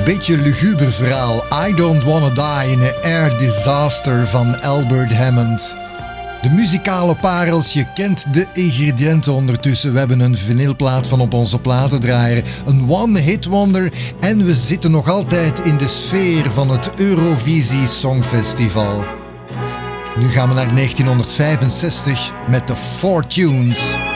beetje luguber verhaal. I Don't Wanna Die in a Air Disaster van Albert Hammond. De muzikale parels, je kent de ingrediënten ondertussen. We hebben een vinylplaat van op onze platendraaier, een one-hit wonder en we zitten nog altijd in de sfeer van het Eurovisie Songfestival. Nu gaan we naar 1965 met de Four Tunes.